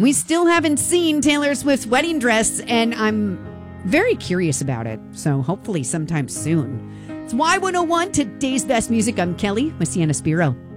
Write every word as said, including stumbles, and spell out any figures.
We still haven't seen Taylor Swift's wedding dress, and I'm very curious about it. So hopefully sometime soon. It's Y one oh one, today's best music. I'm Kelly with Sienna Spiro.